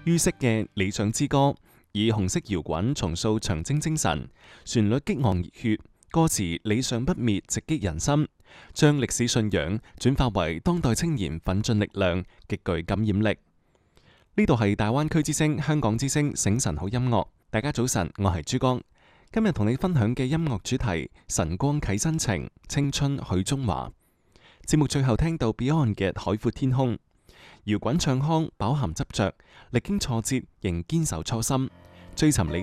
於適嘅理想之歌，以紅色搖滾重塑長征精神，旋律激昂熱血，歌詞理想不滅，直擊人心，將歷史信仰轉化為當代青年奮進力量，極具感染力。呢度係大灣區之聲、香港之聲醒晨好音樂。大家早晨，我係珠江。今日同你分享嘅音樂主題：晨光啟真情，青春許中華。節目最後聽到 Beyond 嘅《海闊天空》，搖滾唱腔飽含執着，歷經挫折仍堅守初心，追尋理